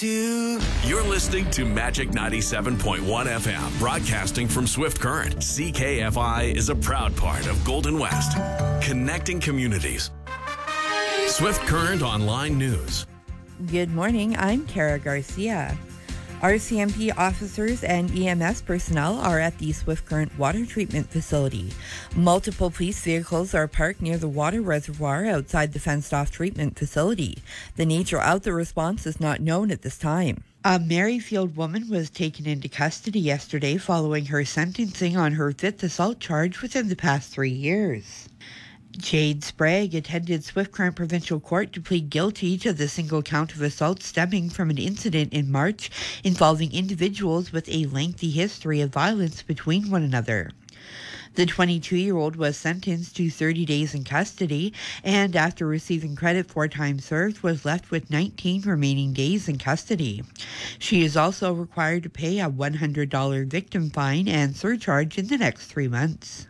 to... You're listening to Magic 97.1 FM, broadcasting from Swift Current. CKFI is a proud part of Golden West, connecting communities. Swift Current Online News. Good morning, I'm Kara Garcia. RCMP officers and EMS personnel are at the Swift Current Water Treatment Facility. Multiple police vehicles are parked near the water reservoir outside the fenced-off treatment facility. The nature of the response is not known at this time. A Merrifield woman was taken into custody yesterday following her sentencing on her fifth assault charge within the past 3 years. Jade Sprague attended Swift Current Provincial Court to plead guilty to the single count of assault stemming from an incident in March involving individuals with a lengthy history of violence between one another. The 22-year-old was sentenced to 30 days in custody and, after receiving credit for time served, was left with 19 remaining days in custody. She is also required to pay a $100 victim fine and surcharge in the next 3 months.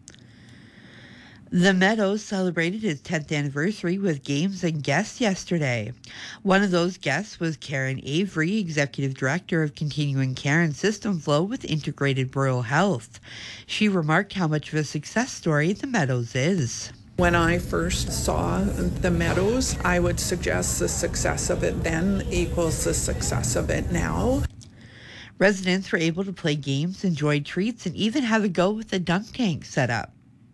The Meadows celebrated its 10th anniversary with games and guests yesterday. One of those guests was Karen Avery, Executive Director of Continuing Care and System Flow with Integrated Rural Health. She remarked how much of a success story the Meadows is. When I first saw the Meadows, I would suggest the success of it then equals the success of it now. Residents were able to play games, enjoy treats, and even have a go with the dunk tank set up.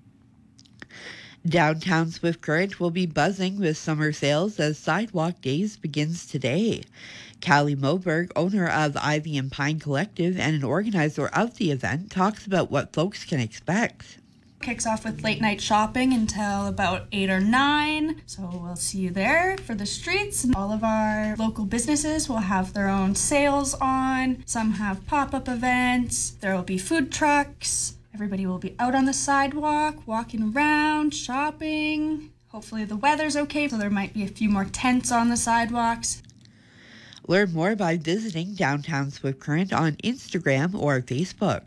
Downtown Swift Current will be buzzing with summer sales as Sidewalk Days begins today. Callie Moberg, owner of Ivy and Pine Collective and an organizer of the event, talks about what folks can expect. Kicks off with late night shopping until about 8 or 9. So we'll see you there for the streets. And all of our local businesses will have their own sales on. Some have pop-up events. There will be food trucks. Everybody will be out on the sidewalk, walking around, shopping. Hopefully the weather's okay, so there might be a few more tents on the sidewalks. Learn more by visiting Downtown Swift Current on Instagram or Facebook.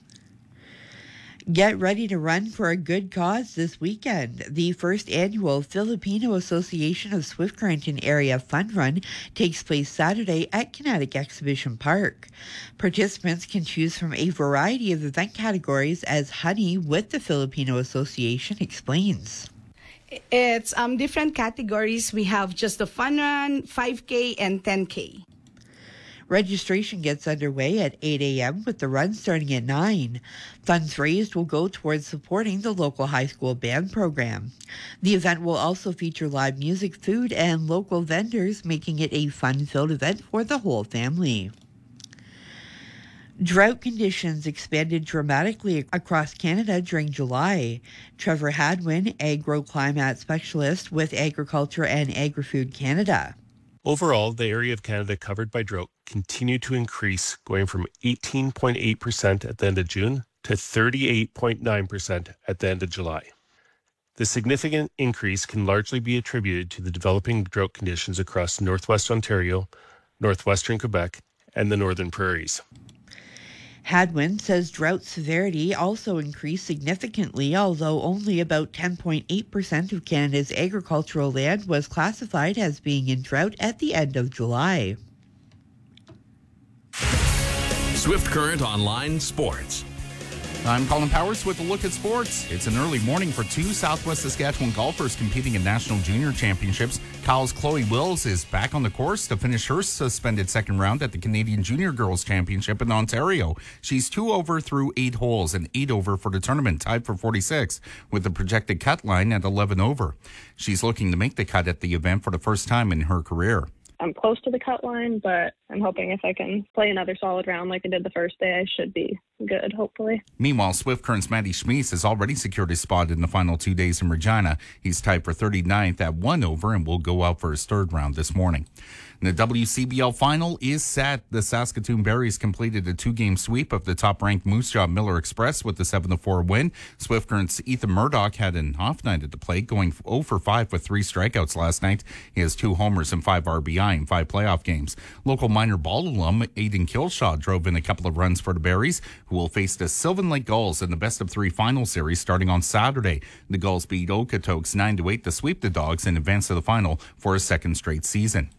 Get ready to run for a good cause this weekend. The first annual Filipino Association of Swift Current and Area Fun Run takes place Saturday at Kinetic Exhibition Park. Participants can choose from a variety of event categories, as Honey with the Filipino Association explains. It's different categories. We have just the fun run, 5K, and 10K. Registration gets underway at 8 a.m. with the run starting at 9. Funds raised will go towards supporting the local high school band program. The event will also feature live music, food, and local vendors, making it a fun-filled event for the whole family. Drought conditions expanded dramatically across Canada during July. Trevor Hadwin, agroclimate specialist with Agriculture and Agri-Food Canada. Overall, the area of Canada covered by drought continued to increase, going from 18.8% at the end of June to 38.9% at the end of July. The significant increase can largely be attributed to the developing drought conditions across northwest Ontario, northwestern Quebec, and the northern prairies. Hadwin says drought severity also increased significantly, although only about 10.8% of Canada's agricultural land was classified as being in drought at the end of July. Swift Current Online Sports. I'm Colin Powers with a look at sports. It's an early morning for two Southwest Saskatchewan golfers competing in National Junior Championships. Kyle's Chloe Wills is back on the course to finish her suspended second round at the Canadian Junior Girls Championship in Ontario. She's 2 over through 8 holes and 8 over for the tournament, tied for 46, with the projected cut line at 11 over. She's looking to make the cut at the event for the first time in her career. I'm close to the cut line, but I'm hoping if I can play another solid round like I did the first day, I should be good, hopefully. Meanwhile, Swift Current's Matty Schmeese has already secured his spot in the final 2 days in Regina. He's tied for 39th at 1 over and will go out for his third round this morning. And the WCBL final is set. The Saskatoon Berries completed a 2-game sweep of the top-ranked Moose Jaw Miller Express with the 7-4 win. Swift Current's Ethan Murdoch had an off night at the plate, going 0 for 5 with 3 strikeouts last night. He has 2 homers and 5 RBI in 5 playoff games. Local minor ball alum Aiden Kilshaw drove in a couple of runs for the Berries, who will face the Sylvan Lake Gulls in the best-of-3 final series starting on Saturday. The Gulls beat Okotoks 9-8 to sweep the Dogs and advance to the final for a second straight season.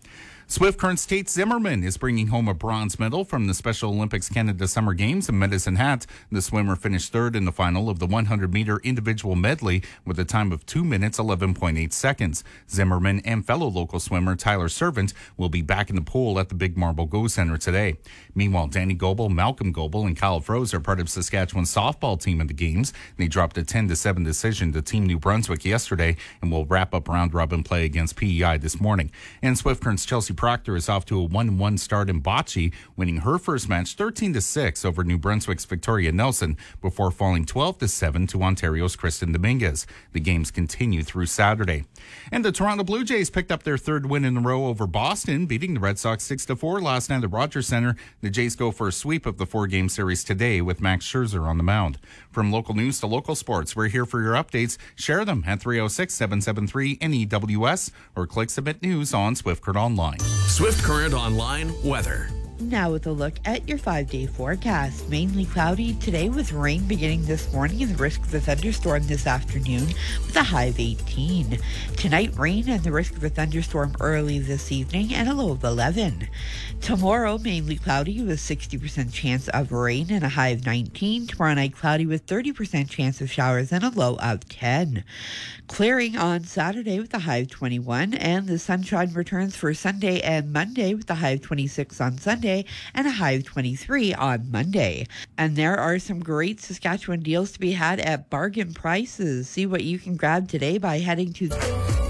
Swift Current's Tate Zimmerman is bringing home a bronze medal from the Special Olympics Canada Summer Games in Medicine Hat. The swimmer finished third in the final of the 100-meter individual medley with a time of 2 minutes, 11.8 seconds. Zimmerman and fellow local swimmer Tyler Servant will be back in the pool at the Big Marble Go Center today. Meanwhile, Danny Goebel, Malcolm Goebel, and Kyle Froese are part of Saskatchewan's softball team at the Games. They dropped a 10-7 decision to Team New Brunswick yesterday and will wrap up round-robin play against PEI this morning. And Swift Current's Chelsea Proctor is off to a 1-1 start in bocce, winning her first match 13-6 over New Brunswick's Victoria Nelson before falling 12-7 to Ontario's Kristen Dominguez. The games continue through Saturday. And the Toronto Blue Jays picked up their third win in a row over Boston, beating the Red Sox 6-4 last night at Rogers Center. The Jays go for a sweep of the four-game series today with Max Scherzer on the mound. From local news to local sports, we're here for your updates. Share them at 306-773-NEWS or click Submit News on Swift Current Online. Swift Current Online weather. Now with a look at your 5-day forecast. Mainly cloudy today with rain beginning this morning and the risk of a thunderstorm this afternoon with a high of 18. Tonight, rain and the risk of a thunderstorm early this evening and a low of 11. Tomorrow, mainly cloudy with 60% chance of rain and a high of 19. Tomorrow night, cloudy with 30% chance of showers and a low of 10. Clearing on Saturday with a high of 21, and the sunshine returns for Sunday and Monday with a high of 26 on Sunday and a high of 23 on Monday. And there are some great Saskatchewan deals to be had at bargain prices. See what you can grab today by heading to